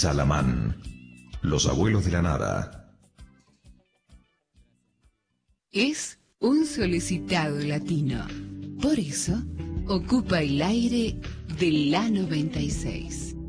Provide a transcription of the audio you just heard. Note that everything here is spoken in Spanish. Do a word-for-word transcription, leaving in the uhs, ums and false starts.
Chalamán, los abuelos de la nada. Es un solicitado latino. Por eso, ocupa el aire de la noventa y seis.